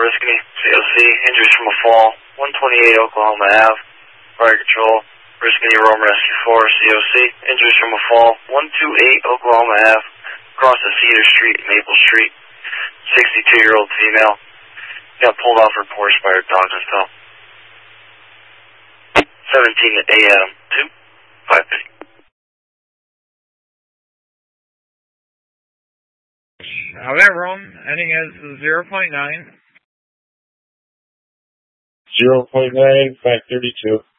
Briskany, COC, injuries from a fall, 128 Oklahoma Ave, fire control, Briskany, Rome Rescue 4, COC, injuries from a fall, 128 Oklahoma Ave, across the Cedar Street, Maple Street, 62-year-old female, got pulled off her Porsche by her dog and fell. 17 a.m. 2-550. That Rome, ending as 0.9. 0.9, 532.